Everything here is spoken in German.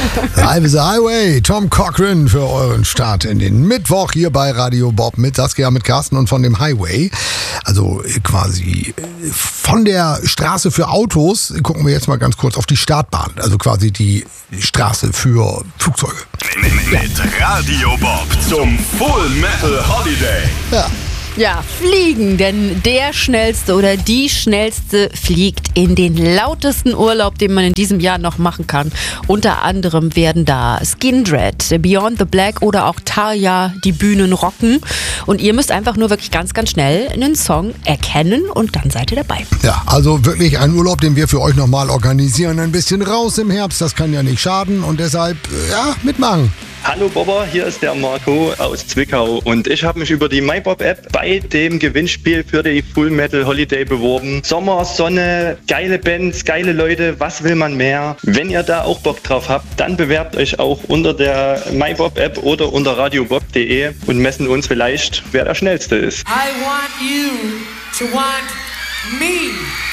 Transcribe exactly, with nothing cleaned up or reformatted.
Live is the Highway, Tom Cochrane für euren Start in den Mittwoch hier bei Radio Bob mit Saskia, mit Carsten und von dem Highway. Also quasi von der Straße für Autos gucken wir jetzt mal ganz kurz auf die Startbahn. Also quasi die Straße für Flugzeuge. Mit Radio Bob zum Full Metal Holiday. Ja. Ja, fliegen, denn der Schnellste oder die Schnellste fliegt in den lautesten Urlaub, den man in diesem Jahr noch machen kann. Unter anderem werden da Skindred, Beyond the Black oder auch Tarja die Bühnen rocken. Und ihr müsst einfach nur wirklich ganz, ganz schnell einen Song erkennen und dann seid ihr dabei. Ja, also wirklich ein Urlaub, den wir für euch nochmal organisieren. Ein bisschen raus im Herbst, das kann ja nicht schaden und deshalb, ja, mitmachen. Hallo Bobber, hier ist der Marco aus Zwickau und ich habe mich über die MyBob-App bei dem Gewinnspiel für die Full Metal Holiday beworben. Sommer, Sonne, geile Bands, geile Leute, was will man mehr? Wenn ihr da auch Bock drauf habt, dann bewerbt euch auch unter der MyBob-App oder unter radiobob punkt de und messen uns vielleicht, wer der Schnellste ist. I want you to want me.